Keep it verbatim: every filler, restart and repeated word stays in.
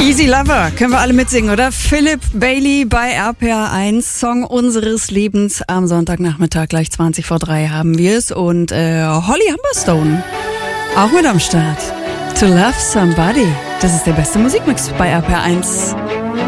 Easy Lover, können wir alle mitsingen, oder? Philip Bailey bei R P R eins, Song unseres Lebens. Am Sonntagnachmittag, gleich zwanzig vor drei haben wir es. Und äh, Holly Humberstone, auch mit am Start. To Love Somebody, das ist der beste Musikmix bei R P R eins.